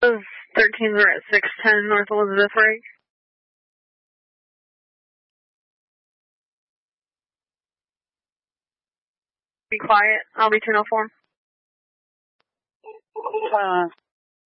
Those 13s are at 610 North Elizabeth, right? Be quiet. I'll be 204.